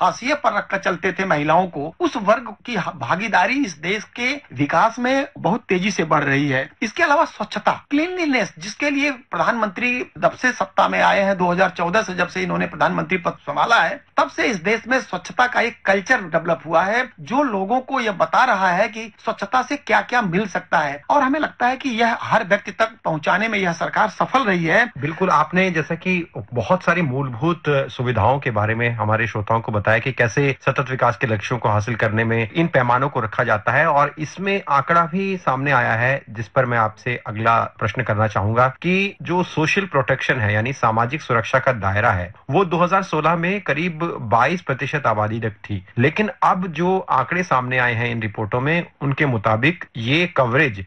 हाशिए पर रखकर चलते थे महिलाओं को, उस वर्ग की भागीदारी इस देश के विकास में बहुत तेजी से बढ़ रही है। इसके अलावा स्वच्छता, क्लीनलीनेस, जिसके लिए प्रधानमंत्री जब से सत्ता में आए हैं 2014 से, जब से इन्होंने प्रधानमंत्री पद संभाला है, तब से इस देश में स्वच्छता का एक कल्चर डेवलप हुआ है जो लोगों को यह बता रहा है कि स्वच्छता से क्या क्या मिल सकता है। और हमें लगता है कि यह हर व्यक्ति तक पहुंचाने में यह सरकार सफल रही है। बिल्कुल, आपने जैसा कि बहुत सारी मूलभूत सुविधाओं के बारे में हमारे श्रोताओं को बताया कि कैसे सतत विकास के लक्ष्यों को हासिल करने में इन पैमानों को रखा जाता है, और इसमें आंकड़ा भी सामने आया है जिस पर मैं आपसे अगला प्रश्न करना चाहूंगा कि जो सोशल प्रोटेक्शन है यानी सामाजिक सुरक्षा का दायरा है वो 2016 में करीब 22% आबादी तक थी, लेकिन अब जो आंकड़े सामने आए हैं इन रिपोर्टों में उनके मुताबिक ये कवरेज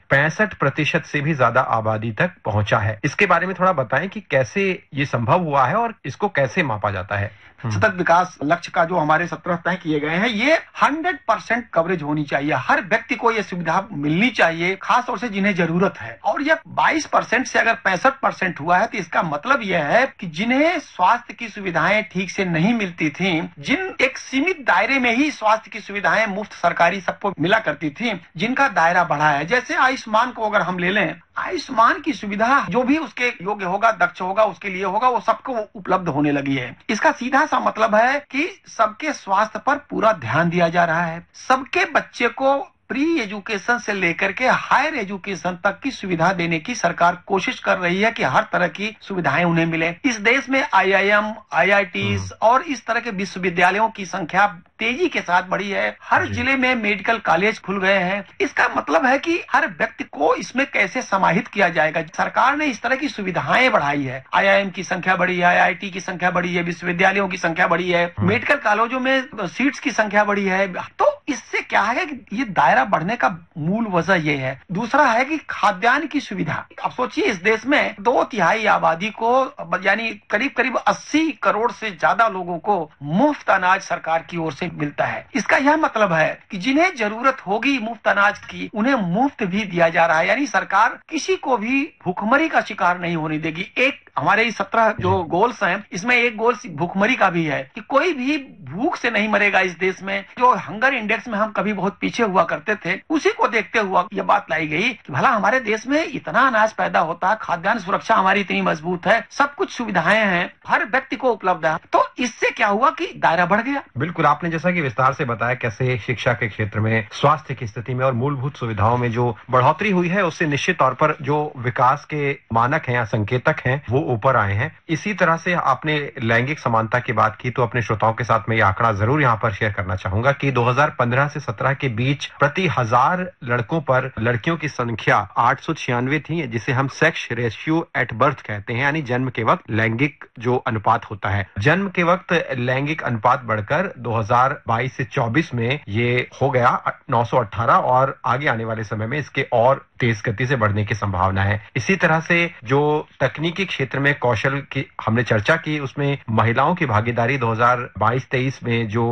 65% से भी ज्यादा आबादी तक पहुंचा है। इसके बारे में थोड़ा बताएं कि कैसे ये संभव हुआ है और इसको कैसे मापा जाता है। सतत विकास लक्ष्य का जो हमारे 17 तय किए गए हैं, ये 100% कवरेज होनी चाहिए। हर व्यक्ति को ये सुविधा मिलनी चाहिए, खास तौर से जिन्हें जरूरत है। और ये 22% से अगर 65% हुआ है तो इसका मतलब यह है कि जिन्हें स्वास्थ्य की सुविधाएं ठीक से नहीं मिलती थी, जिन एक सीमित दायरे में ही स्वास्थ्य की सुविधाएं मुफ्त सरकारी सबको मिला करती थी, जिनका दायरा बढ़ा है। जैसे आयुष्मान को अगर हम ले लें, आयुष्मान की सुविधा जो भी उसके योग्य होगा, दक्ष होगा, उसके लिए होगा, वो सबको उपलब्ध होने लगी है। इसका सीधा सा मतलब है कि सबके स्वास्थ्य पर पूरा ध्यान दिया जा रहा है। सबके बच्चे को प्री एजुकेशन से लेकर के हायर एजुकेशन तक की सुविधा देने की सरकार कोशिश कर रही है कि हर तरह की सुविधाएं उन्हें मिले। इस देश में IIM, IITs और इस तरह के विश्वविद्यालयों की संख्या तेजी के साथ बढ़ी है। हर जिले में मेडिकल कॉलेज खुल गए हैं। इसका मतलब है कि हर व्यक्ति को इसमें कैसे समाहित किया जाएगा। सरकार ने इस तरह की सुविधाएं बढ़ाई है। IIM की संख्या बढ़ी है, IIT की संख्या बढ़ी है, विश्वविद्यालयों की संख्या बढ़ी है, मेडिकल कॉलेजों में सीट्स की संख्या बढ़ी है। तो इससे क्या है कि ये दायरा बढ़ने का मूल वजह ये है। दूसरा है कि खाद्यान्न की सुविधा। अब सोचिए, इस देश में 2/3 आबादी को यानी करीब करीब 80 करोड़ से ज्यादा लोगों को मुफ्त अनाज सरकार की ओर से मिलता है। इसका यह मतलब है कि जिन्हें जरूरत होगी मुफ्त अनाज की, उन्हें मुफ्त भी दिया जा रहा है। यानी सरकार किसी को भी भूखमरी का शिकार नहीं होने देगी। एक हमारे 17 जो गोल्स हैं, इसमें एक गोल भूखमरी का भी है कि कोई भी भूख से नहीं मरेगा इस देश में। जो हंगर इंडेक्स में हम कभी बहुत पीछे हुआ करते थे, उसी को देखते हुआ यह बात लाई गई कि भला हमारे देश में इतना अनाज पैदा होता है, खाद्यान्न सुरक्षा हमारी इतनी मजबूत है, सब कुछ सुविधाएं हैं, हर व्यक्ति को उपलब्ध है। तो इससे क्या हुआ कि दायरा बढ़ गया। बिल्कुल, आपने जैसा कि विस्तार से बताया कैसे शिक्षा के क्षेत्र में, स्वास्थ्य की स्थिति में और मूलभूत सुविधाओं में जो बढ़ोतरी हुई है उससे निश्चित तौर पर जो विकास के मानक हैं या संकेतक हैं वो ऊपर आए हैं। इसी तरह से आपने लैंगिक समानता की बात की, तो अपने श्रोताओं के साथ मैं ये आंकड़ा जरूर यहाँ पर शेयर करना चाहूंगा कि 2015 से 17 के बीच प्रति 1000 लड़कों पर लड़कियों की संख्या 896 थी, जिसे हम सेक्स रेशियो एट बर्थ कहते हैं, यानी जन्म के वक्त लैंगिक जो अनुपात होता है। जन्म के वक्त लैंगिक अनुपात बढ़कर 2022 से 24 में ये हो गया 918 और आगे आने वाले समय में इसके और तेज गति से बढ़ने की संभावना है। इसी तरह से जो तकनीकी क्षेत्र में कौशल की हमने चर्चा की, उसमें महिलाओं की भागीदारी 2022-23 में जो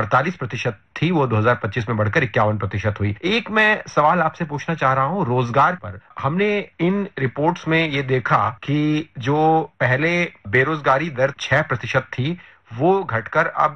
48% थी वो 2025 में बढ़कर 51% हुई। एक मैं सवाल आपसे पूछना चाह रहा हूं रोजगार पर। हमने इन रिपोर्ट्स में ये देखा कि जो पहले बेरोजगारी दर 6% थी वो घटकर अब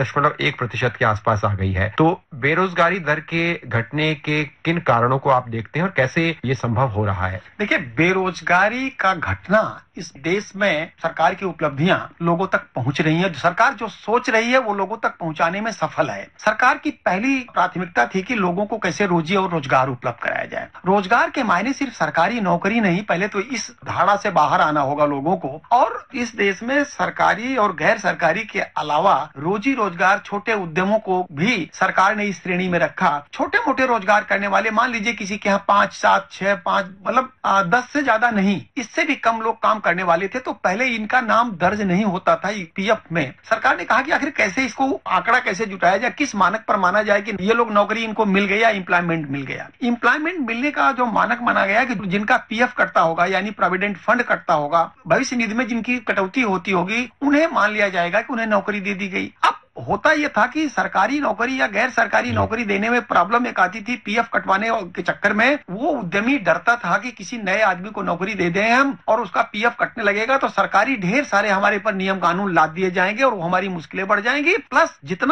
3.1% के आसपास आ गई है। तो बेरोजगारी दर के घटने के किन कारणों को आप देखते हैं और कैसे ये संभव हो रहा है? देखिए, बेरोजगारी का घटना इस देश में सरकार की उपलब्धियां लोगों तक पहुंच रही हैं। सरकार जो सोच रही है वो लोगों तक पहुंचाने में सफल है। सरकार की पहली प्राथमिकता थी कि लोगों को कैसे रोजी और रोजगार उपलब्ध कराया जाए। रोजगार के मायने सिर्फ सरकारी नौकरी नहीं, पहले तो इस धारा से बाहर आना होगा लोगों को। और इस देश में सरकारी और गैर सरकारी के अलावा रोजी रोजगार छोटे उद्यमों को भी सरकार ने इस श्रेणी में रखा। छोटे मोटे रोजगार करने वाले, मान लीजिए किसी के यहाँ 5, 7, 6, 5 मतलब 10 से ज्यादा नहीं, इससे भी कम लोग काम करने वाले थे, तो पहले इनका नाम दर्ज नहीं होता था PF में। सरकार ने कहा कि आखिर कैसे इसको आंकड़ा कैसे जुटाया जाए, किस मानक पर माना जाए कि ये लोग नौकरी इनको मिल गया, एम्प्लॉयमेंट मिल गया। एम्प्लॉयमेंट मिलने का जो मानक माना गया कि जिनका PF कटता होगा यानी प्रोविडेंट फंड कटता होगा, भविष्य निधि में जिनकी कटौती होती होगी, उन्हें मान लिया जाएगा कि उन्हें नौकरी दे दी गई। अब होता यह था कि सरकारी नौकरी या गैर सरकारी नौकरी देने में प्रॉब्लम एक आती थी, PF कटवाने के चक्कर में वो उद्यमी डरता था कि किसी नए आदमी को नौकरी दे दें हम और उसका PF कटने लगेगा तो सरकारी ढेर सारे हमारे पर नियम कानून लाद दिए जाएंगे और वो हमारी मुश्किलें बढ़ जाएंगी। प्लस जितना